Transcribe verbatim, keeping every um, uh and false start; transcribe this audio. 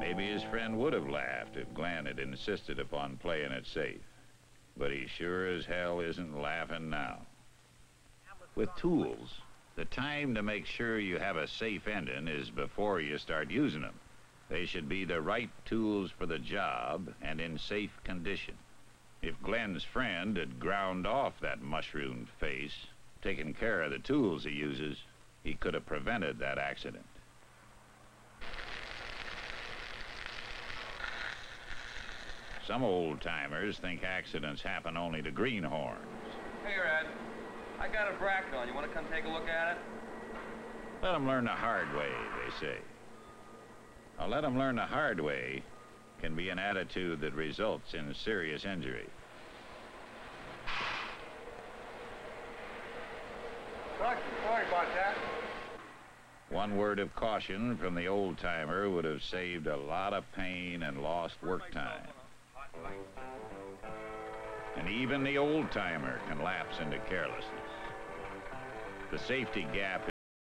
Maybe his friend would have laughed if Glenn had insisted upon playing it safe. But he sure as hell isn't laughing now. With tools, the time to make sure you have a safe ending is before you start using them. They should be the right tools for the job and in safe condition. If Glenn's friend had ground off that mushroomed face, taken care of the tools he uses, he could have prevented that accident. Some old-timers think accidents happen only to greenhorns. Hey, Red. I got a Bracton. You want to come take a look at it? Let them learn the hard way, they say. Now, let them learn the hard way can be an attitude that results in serious injury. Sorry, sorry about that. One word of caution from the old-timer would have saved a lot of pain and lost work time. And even the old-timer can lapse into carelessness. The safety gap